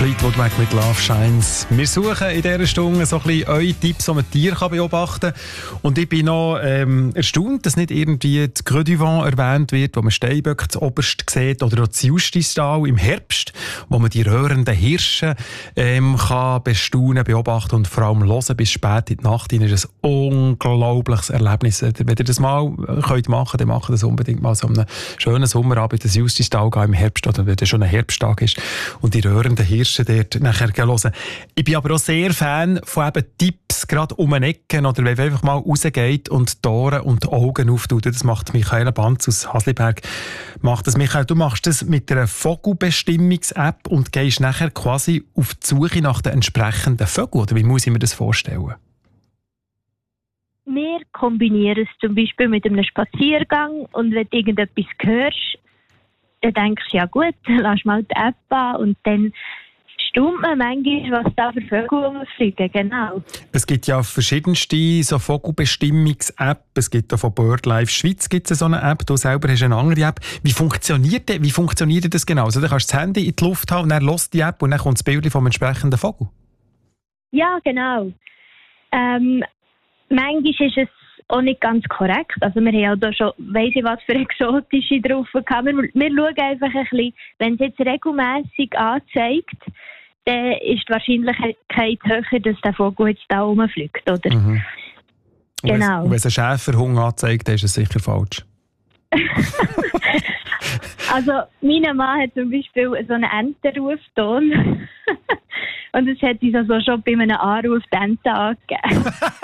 Fleetwood Mac mit Love Shines. Wir suchen in dieser Stunde so ein bisschen eure Tipps, die man Tiere beobachten kann. Und ich bin noch erstaunt, dass nicht irgendwie die Creux du Vent erwähnt wird, wo man Steinböcke zuoberst sieht, oder auch das Justistal im Herbst, wo man die röhrenden Hirsche kann bestaunen, beobachten und vor allem hören bis spät in die Nacht. Das ist ein unglaubliches Erlebnis. Wenn ihr das mal könnt machen, dann macht das unbedingt mal so einen schönen Sommerabend, das Justistal im Herbst, oder wenn es schon ein Herbsttag ist, und die röhrenden Hirsche dort nachher hören. Ich bin aber auch sehr Fan von eben Tipps, gerade um eine Ecke, oder wenn man einfach mal rausgeht und die Ohren und die Augen auftut. Das macht Michaela Banz aus Hasliberg. Macht das. Michael, du machst das mit einer Vogelbestimmungs-App und gehst nachher quasi auf die Suche nach den entsprechenden Vögeln, oder wie muss ich mir das vorstellen? Wir kombinieren es zum Beispiel mit einem Spaziergang, und wenn du irgendetwas hörst, dann denkst du, ja gut, lass mal die App an, und dann staunt man manchmal, was da für Vögel rumfliegen, genau. Es gibt ja verschiedenste so Vogelbestimmungs-App. Es gibt auch von BirdLife Schweiz gibt es so eine App. Du selber hast eine andere App. Wie funktioniert das genau? Also, du kannst das Handy in die Luft haben, und dann hörst du die App und dann kommt das Bild vom entsprechenden Vogel. Ja, genau. Manchmal ist es auch nicht ganz korrekt. Also wir haben ja da schon, weiss ich was für exotische drauf gehabt. Wir schauen einfach ein bisschen, wenn es jetzt regelmässig anzeigt, dann ist die Wahrscheinlichkeit höher, dass der Vogel jetzt da rumfliegt, oder? Mhm. Genau. Und wenn es einen Schäferhund anzeigt, dann ist es sicher falsch. Also, mein Mann hat zum Beispiel so einen Entenrufton. Und es hat uns also schon bei einem Anruf die Ente angegeben.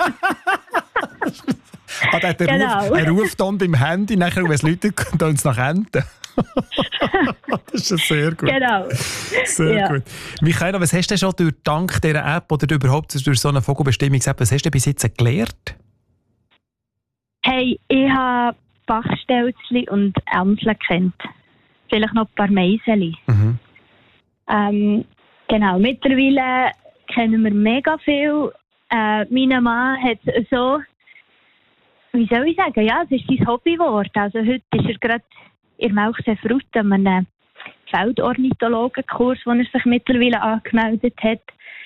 Er ruft dann beim Handy, nachher, wenn es Leute tun es nach Enten. Das ist ja sehr gut. Genau. Sehr gut. Michaela, was hast du schon dank dieser App oder überhaupt durch so eine Vogelbestimmungs-App, was hast du bis jetzt gelernt? Hey, ich habe Bachstelzli und Ämsel kennt. Vielleicht noch ein paar Meiseli. Mhm. Genau, mittlerweile kennen wir mega viel. Mein Mann hat so, wie soll ich sagen, ja, es ist sein Hobby geworden. Also heute ist er gerade in Melchsee-Frut an einem Feldornithologenkurs, wo er sich mittlerweile angemeldet hat.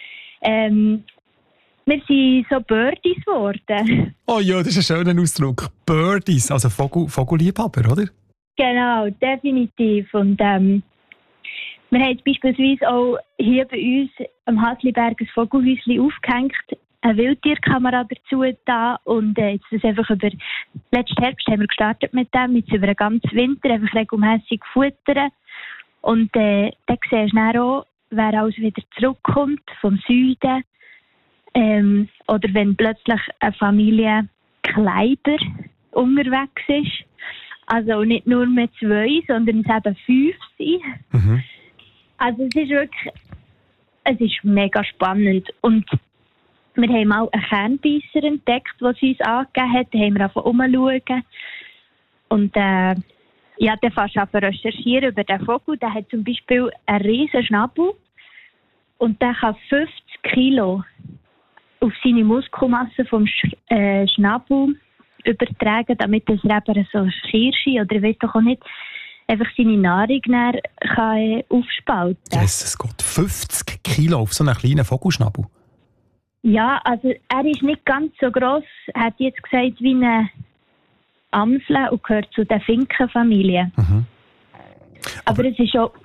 Wir sind so Birdies geworden. Oh ja, das ist ein schöner Ausdruck. Birdies, also Vogelliebhaber, oder? Genau, definitiv. Und wir haben beispielsweise auch hier bei uns am Hasliberg ein Vogelhäuschen aufgehängt, eine Wildtierkamera dazu da, und jetzt das einfach letzten Herbst haben wir gestartet mit dem, jetzt über den ganzen Winter einfach regelmässig futtern, und dann siehst du dann auch, wer alles wieder zurückkommt vom Süden, oder wenn plötzlich eine Familie Kleiber unterwegs ist, also nicht nur mit 2, sondern es eben 5 sind. Mhm. Also es ist mega spannend. Und wir haben mal einen Kernbeisser entdeckt, den sie uns angegeben hat. Da haben wir einfach umschauen. Und dann fährst du an recherchieren über den Vogel. Der hat zum Beispiel einen riesen Schnabel. Und der kann 50 Kilo auf seine Muskelmasse vom Schnabel übertragen, damit er eben so Kirsche oder ich weiß doch auch nicht, einfach seine Nahrung kann aufspalten. Jesus Gott, 50 Kilo auf so einen kleinen Vogelschnabel? Ja, also er ist nicht ganz so gross, hat jetzt gesagt, wie eine Amsel und gehört zu der Finkenfamilie. Mhm. Aber es ist auch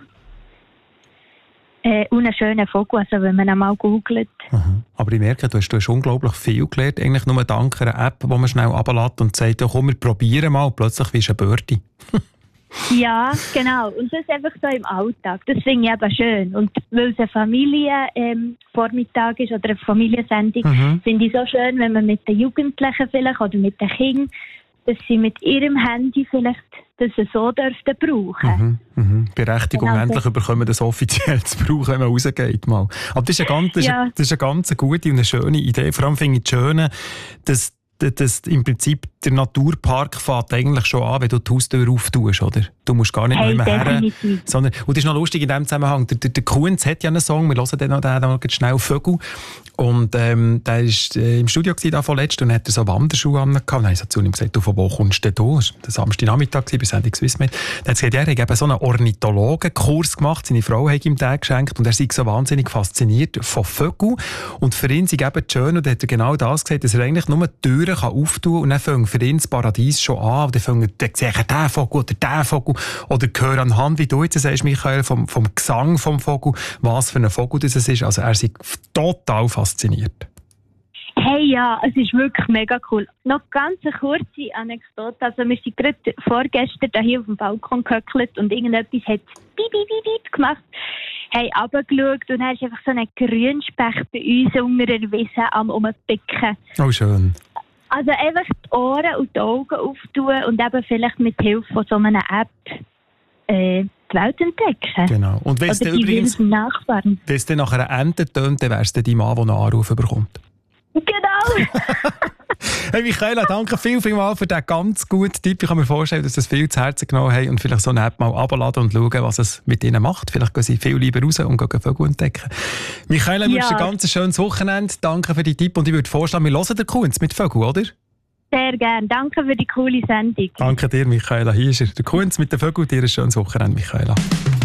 ein schöner Vogel, also wenn man ihn mal googelt. Mhm. Aber ich merke, du hast unglaublich viel gelernt, eigentlich nur dank einer App, die man schnell runterlässt und sagt, ja, komm, wir probieren mal, und plötzlich bist du ein Birdie. Ja, genau. Und das einfach so im Alltag. Das finde ich eben schön. Und weil es eine Familienvormittag ist oder eine Familiensendung, finde ich so schön, wenn man mit den Jugendlichen vielleicht oder mit den Kindern, dass sie mit ihrem Handy vielleicht das so dürften brauchen. Berechtigung genau, endlich bekommen, das offiziell zu brauchen, wenn man rausgeht. Mal. Aber das ist eine ganz gute und eine schöne Idee. Vor allem finde ich es schön, dass im Prinzip der Naturpark fängt eigentlich schon an, wenn du die Haustür auftust, oder? Du musst gar nicht mehr her. Definitiv. Und das ist noch lustig in diesem Zusammenhang. Der Kunz hat ja einen Song, wir hören den noch schnell, «Vögel». Und der war im Studio da vorletzt und hat so Wanderschuhe an. Und dann habe ich so zu ihm gesagt, du, von wo kommst du denn da? Das war Samstagnachmittag bei Sendung Swissmed. Dann hat er gesagt, er hat eben so einen Ornithologenkurs gemacht. Seine Frau hat ihm den geschenkt und er sei so wahnsinnig fasziniert von Vögeln. Und für ihn sei eben schön, und er hat genau das gesagt, dass er eigentlich nur die Türen auftun kann und dann fängt für ihn das Paradies schon an. Und dann sehe ich den Vogel oder den Vogel oder höre anhand, wie du jetzt sagst, Michael, vom Gesang vom Vogel, was für ein Vogel das ist. Also er ist total fasziniert. Hey, ja, es ist wirklich mega cool. Noch ganz eine kurze Anekdote. Also wir sind gerade vorgestern hier auf dem Balkon gehöckelt und irgendetwas hat piep, piep, piep, piep gemacht. Haben runtergeschaut und dann ist einfach so ein Grünspecht bei uns unter der Wiese am Umpicken. Oh, schön. Also einfach die Ohren und die Augen auftun und eben vielleicht mit Hilfe von so einer App die Welt entdecken. Genau. Und wenn es dann übrigens, Nachbarn. wenn es dann nach einer Ente tönt, dann wäre es dann dein Mann, der einen Anruf bekommt. Genau! Hey Michaela, danke vielmals für diesen ganz guten Tipp. Ich kann mir vorstellen, dass das viel zu Herzen genommen haben und vielleicht so eine App mal runterladen und schauen, was es mit ihnen macht. Vielleicht gehen sie viel lieber raus und gehen Vögel entdecken. Michaela, du wünschst ein ganz schönes Wochenende. Danke für die Tipp und ich würde vorschlagen, wir hören den Kunz mit Vögel, oder? Sehr gerne. Danke für die coole Sendung. Danke dir, Michaela. Hier ist er. Der Kunz mit den Vögeln. Dir ein schönes Wochenende, Michaela.